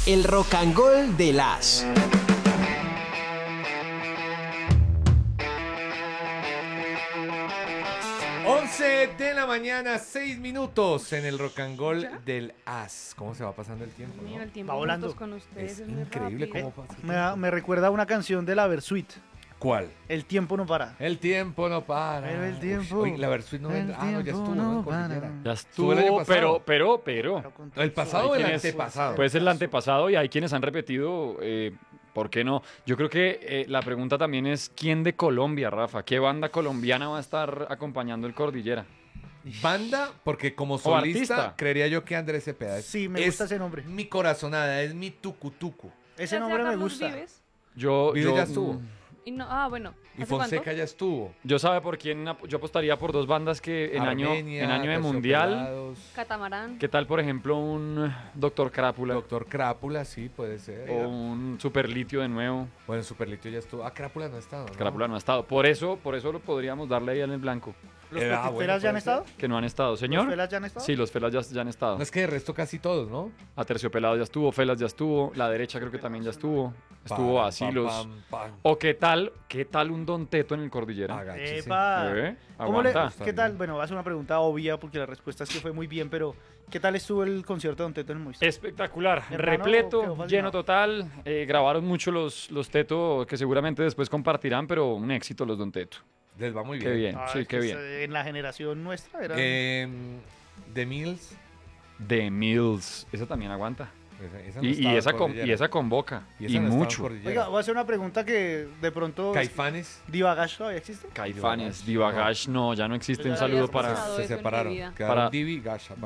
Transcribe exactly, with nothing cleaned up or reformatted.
El Rock and Roll de las. once de la mañana, seis minutos en el Rock and Roll del As. ¿Cómo se va pasando el tiempo? ¿No? Mira, el tiempo Va volando. juntos con ustedes Es es muy increíble rápido. cómo pasa el Me, da- tiempo. me recuerda a una canción de la Versuit. ¿Cuál? El tiempo no para. El tiempo no para. Pero el tiempo- Uy, la Versuit no el vendrá. Ah, no, ya tiempo estuvo, no ¿no? En para. Cordillera. Ya Estuvo el año estuvo, pasado. pero, pero, pero. Pero con ¿El pasado o Hay el quienes- antepasado? Puede ser el antepasado y hay quienes han repetido. Eh, ¿Por qué no? Yo creo que eh, la pregunta también es: ¿quién de Colombia, Rafa? ¿Qué banda colombiana va a estar acompañando el Cordillera? Banda, porque como solista, artista. creería yo que Andrés Cepeda es, Sí, me es gusta ese nombre. mi corazonada, es mi tucutucu. Ese Ya nombre sea me Carlos gusta. Vives, Yo, Vives yo, ya estuvo. mm, y no, ah, bueno. Y ¿hace Fonseca cuánto? ya estuvo. Yo sabe por quién ap- yo apostaría por dos bandas que en año Armenia, en año de mundial. Terciopelados, Catamarán. ¿Qué tal, por ejemplo, un Doctor Crápula Doctor Crápula, sí, puede ser. o un Superlitio de nuevo? Bueno, Superlitio ya estuvo. Ah, Crápula no ha estado, ¿no? Crápula no ha estado. Por eso, por eso lo podríamos darle ahí en el blanco. ¿Los Eh, ah, Petiferas bueno, ya han puede estado? Que no han estado, señor. ¿Los Felas ya han estado? Sí, los Felas ya, ya han estado. No es que de resto casi todos, ¿no? Aterciopelados ya estuvo, Felas ya estuvo, la derecha creo que también ya estuvo. Estuvo Pam, Asilos. pam, pam, pam. ¿O qué tal, qué tal un Don Teto en el Cordillera? Agáchese. Epa. Eh, ¿Cómo le- aguanta. ¿Qué tal? Bueno, va a ser una pregunta obvia porque la respuesta es que fue muy bien, pero ¿qué tal estuvo el concierto de Don Teto en el Movistar? Espectacular, Hermano, quedó repleto, fascinado. lleno total. eh, grabaron mucho los, los Teto, que seguramente después compartirán, pero un éxito los Don Teto. Les va muy bien. Qué bien, Ah, sí, es qué que bien. es- En la generación nuestra era... Eh, The Mills. The Mills, esa también aguanta. Esa, esa no Y, y estaba en esa con, Cordillera. y esa convoca, Y y, esa no estaba en mucho. Cordillera. Oiga, voy a hacer una pregunta que de pronto... Caifanes. ¿Divagash todavía existe? Caifanes, Divagash, no, ya no existe. Un Pues saludo habías para... pasado. Se eso en mi separaron. vida. Quedaron Para- Divi y Gasha.